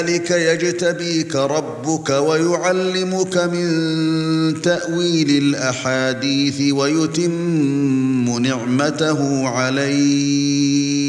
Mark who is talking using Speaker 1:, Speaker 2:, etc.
Speaker 1: ذلك يجتبيك ربك ويعلمك من تأويل الأحاديث ويتم نعمته عليك